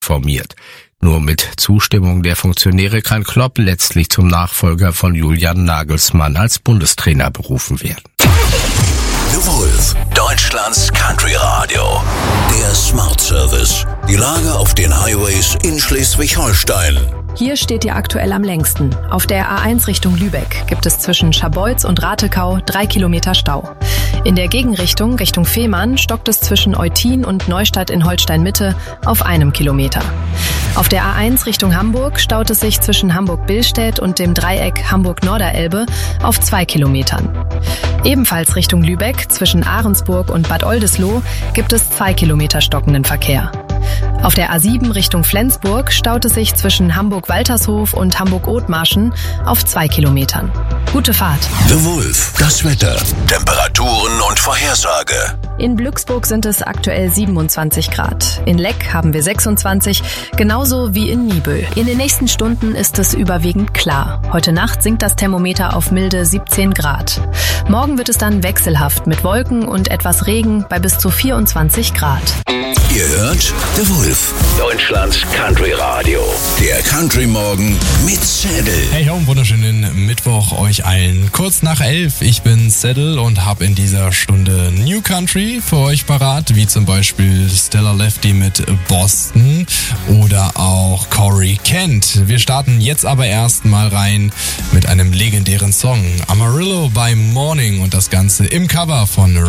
formiert. Nur mit Zustimmung der Funktionäre kann Klopp letztlich zum Nachfolger von Julian Nagelsmann als Bundestrainer berufen werden. The Wolf, Deutschlands Country Radio. Der Smart Service. Die Lage auf den Highways in Schleswig-Holstein. Hier steht ihr aktuell am längsten. Auf der A1 Richtung Lübeck gibt es zwischen Scharbeutz und Ratekau 3 Kilometer Stau. In der Gegenrichtung, Richtung Fehmarn, stockt es zwischen Eutin und Neustadt in Holstein-Mitte auf 1 Kilometer. Auf der A1 Richtung Hamburg staut es sich zwischen Hamburg-Billstedt und dem Dreieck Hamburg-Norderelbe auf 2 Kilometern. Ebenfalls Richtung Lübeck, zwischen Ahrensburg und Bad Oldesloe, gibt es 2 Kilometer stockenden Verkehr. Auf der A7 Richtung Flensburg staut es sich zwischen Hamburg-Waltershof und Hamburg-Othmarschen auf 2 Kilometern. Gute Fahrt. The Wolf, das Wetter, Temperaturen und Vorhersage. In Glücksburg sind es aktuell 27 Grad. In Leck haben wir 26, genauso wie in Niebüll. In den nächsten Stunden ist es überwiegend klar. Heute Nacht sinkt das Thermometer auf milde 17 Grad. Morgen wird es dann wechselhaft mit Wolken und etwas Regen bei bis zu 24 Grad. Ihr hört The Wolf, Deutschlands Country Radio. Der Country Morgen mit Saddle. Hey ho, wunderschönen Mittwoch euch allen. Kurz nach 11, ich bin Saddle und habe in dieser Stunde New Country für euch parat, wie zum Beispiel Stella Lefty mit Boston oder auch Corey Kent. Wir starten jetzt aber erstmal rein mit einem legendären Song, Amarillo by Morning, und das Ganze im Cover von